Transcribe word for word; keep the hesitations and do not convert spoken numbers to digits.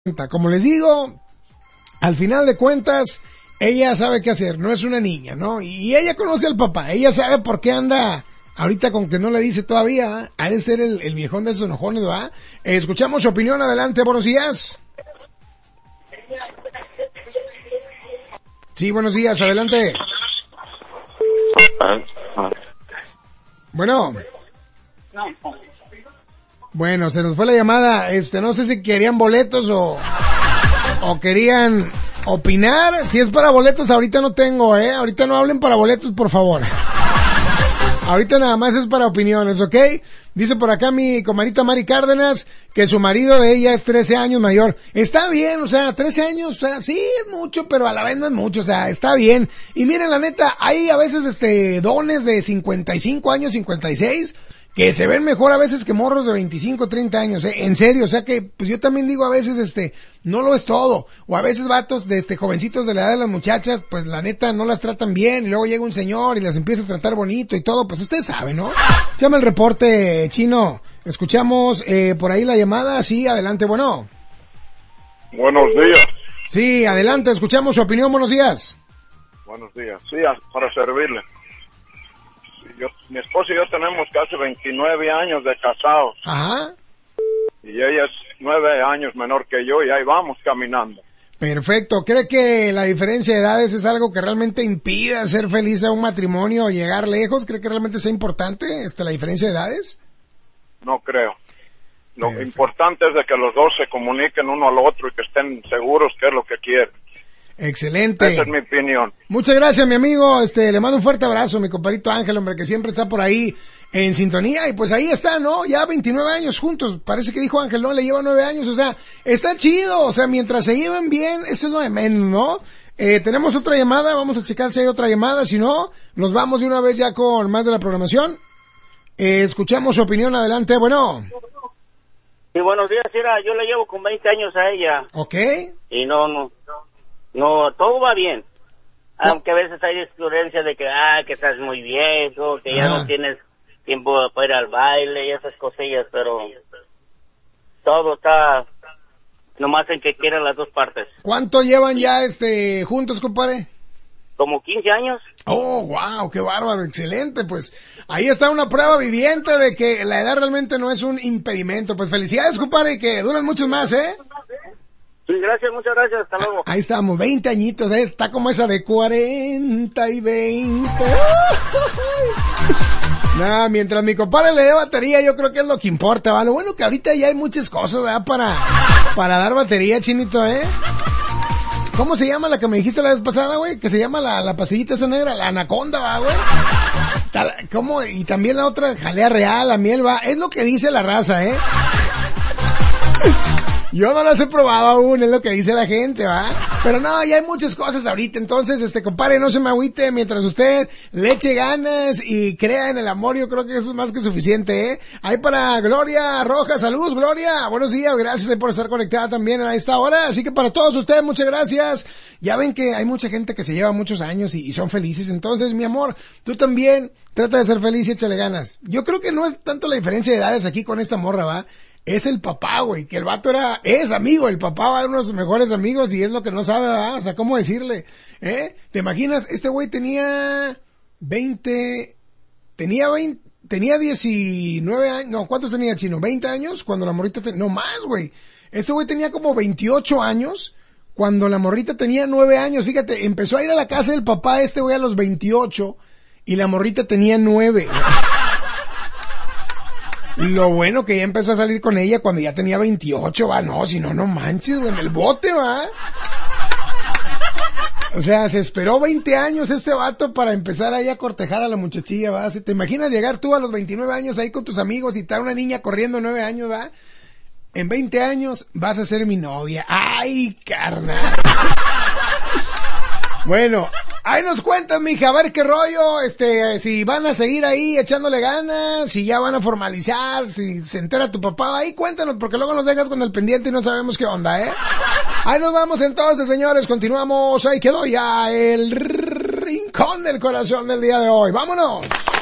Como les digo, al final de cuentas, ella sabe qué hacer, no es una niña, ¿no? Y ella conoce al papá, ella sabe por qué anda ahorita con que no le dice todavía, ¿eh? Ha de ser el, el viejón de esos enojones, ¿va? Eh, escuchamos su opinión, adelante, buenos días. Sí, buenos días, adelante. Bueno. Bueno, se nos fue la llamada, este, no sé si querían boletos o, o querían opinar. Si es para boletos, ahorita no tengo, eh, ahorita no hablen para boletos, por favor. Ahorita nada más es para opiniones, ¿ok? Dice por acá mi comadita Mari Cárdenas que su marido de ella es trece años mayor. Está bien, o sea, trece años, o sea, sí es mucho, pero a la vez no es mucho, o sea, está bien. Y miren, la neta, hay a veces, este, dones de cincuenta y cinco años, cincuenta y seis, que se ven mejor a veces que morros de veinticinco, treinta años, ¿eh? En serio, o sea que, pues yo también digo a veces, este, no lo es todo, o a veces vatos de este, jovencitos de la edad de las muchachas, pues la neta no las tratan bien, y luego llega un señor y las empieza a tratar bonito y todo, pues usted sabe, ¿no? Llama el reporte, Chino, escuchamos, eh, por ahí la llamada, sí, adelante, bueno. Buenos días. Sí, adelante, escuchamos su opinión, buenos días. Buenos días, sí, para servirle. Yo, mi esposo y yo tenemos casi veintinueve años de casados. Ajá. Y ella es nueve años menor que yo y ahí vamos caminando. Perfecto. ¿Cree que la diferencia de edades es algo que realmente impida ser feliz a un matrimonio o llegar lejos? ¿Cree que realmente sea importante este, la diferencia de edades? No creo. Lo Perfecto. Importante es de que los dos se comuniquen uno al otro y que estén seguros qué es lo que quieren. Excelente. Esa es mi opinión. Muchas gracias, mi amigo. Este, le mando un fuerte abrazo, mi compadrito Ángel, hombre, que siempre está por ahí en sintonía. Y pues ahí está, ¿no? Ya veintinueve años juntos. Parece que dijo Ángel, no, le lleva nueve años. O sea, está chido. O sea, mientras se lleven bien, eso es lo de menos, ¿no? Eh, tenemos otra llamada. Vamos a checar si hay otra llamada. Si no, nos vamos de una vez ya con más de la programación. Eh, escuchamos su opinión. Adelante. Bueno. Sí, buenos días. Mira, yo le llevo con veinte años a ella. Ok. Y no, no. No, todo va bien. Aunque a veces hay discurrencia de que, ah, que estás muy viejo, que ya Ajá. no tienes tiempo para ir al baile y esas cosillas, pero todo está nomás en que quieran las dos partes. ¿Cuánto llevan ya este juntos, compadre? Como quince años. Oh, wow, qué bárbaro, excelente, pues ahí está una prueba viviente de que la edad realmente no es un impedimento. Pues felicidades, compadre, y que duran muchos más, ¿eh? Sí, gracias, muchas gracias, hasta luego. Ahí estamos, veinte añitos, ¿eh? Está como esa de cuarenta y veinte. Nah, mientras mi compadre le dé batería, yo creo que es lo que importa, ¿vale? Bueno, que ahorita ya hay muchas cosas, ¿verdad? Para, para dar batería, Chinito, ¿eh? ¿Cómo se llama la que me dijiste la vez pasada, güey? Que se llama la, la pastillita esa negra, la anaconda, ¿va, güey? Tal- ¿Cómo? Y también la otra, jalea real, la miel, va. Es lo que dice la raza, ¿eh? Yo no las he probado aún, es lo que dice la gente, ¿va? Pero no, ya hay muchas cosas ahorita, entonces, este, compadre, no se me agüite, mientras usted le eche ganas y crea en el amor, yo creo que eso es más que suficiente, ¿eh? Ahí para Gloria Rojas, saludos, Gloria, buenos días, gracias por estar conectada también a esta hora, así que para todos ustedes, muchas gracias. Ya ven que hay mucha gente que se lleva muchos años y, y son felices, entonces, mi amor, tú también trata de ser feliz y échale ganas. Yo creo que no es tanto la diferencia de edades aquí con esta morra, ¿va? Es el papá, güey, que el vato era, es amigo, el papá va a uno de sus mejores amigos y es lo que no sabe, ¿verdad? O sea, ¿cómo decirle? ¿Eh? ¿Te imaginas? Este güey tenía veinte, tenía veinte, tenía diecinueve años, no, ¿cuántos tenía, Chino? ¿veinte años? Cuando la morrita tenía, no más, güey. Este güey tenía como veintiocho años cuando la morrita tenía nueve años. Fíjate, empezó a ir a la casa del papá de este güey a los veintiocho y la morrita tenía nueve. Lo bueno que ya empezó a salir con ella cuando ya tenía veintiocho, va, no, si no, no manches, güey, en el bote, va. O sea, se esperó veinte años este vato para empezar ahí a cortejar a la muchachilla, va. ¿Te imaginas llegar tú a los veintinueve años ahí con tus amigos y está una niña corriendo nueve años, va? En veinte años vas a ser mi novia. ¡Ay, carnal! Bueno, ahí nos cuentas, mija, a ver qué rollo, este, si van a seguir ahí echándole ganas, si ya van a formalizar, si se entera tu papá, ahí cuéntanos, porque luego nos dejas con el pendiente y no sabemos qué onda, ¿eh? Ahí nos vamos entonces, señores, continuamos, ahí quedó ya el rincón del corazón del día de hoy, ¡vámonos!